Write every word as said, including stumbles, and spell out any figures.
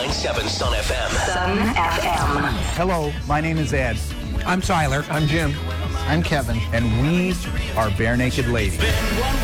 nine seven Sun F M. Sun F M. Hello, my name is Ed. I'm Tyler. I'm Jim. I'm Kevin. And we are Bare Naked Ladies.